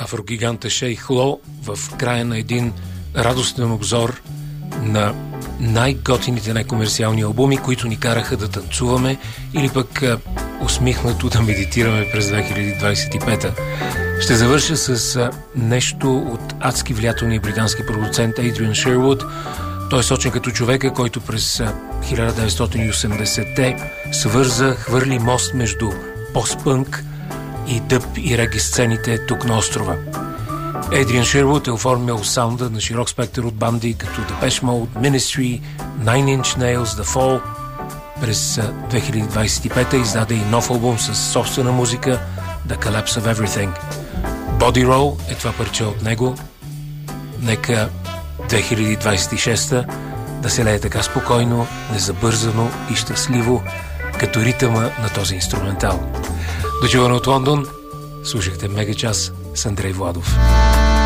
афрогиганта Шейх Ло в края на един радостен обзор на най-готините некомерциални албуми, които ни караха да танцуваме или пък усмихнато да медитираме през 2025-та. Ще завърша с нещо от адски влиятелния британски продуцент Адриан Шервуд. Той е сочен като човека, който през 1980-те хвърли мост между пост-пънк и дъб и реги сцените тук на острова. Адриан Шервуд е оформил саунда на широк спектър от банди като Depeche Mode, Ministry, Nine Inch Nails, The Fall. През 2025-та издаде и нов албум с собствена музика The Collapse of Everything. Body Roll е това парче от него. Нека 2026-та да се лее така спокойно, незабързано и щастливо, като ритъма на този инструментал. До чуване от Лондон, слушахте Мегачас с Андрей Владов.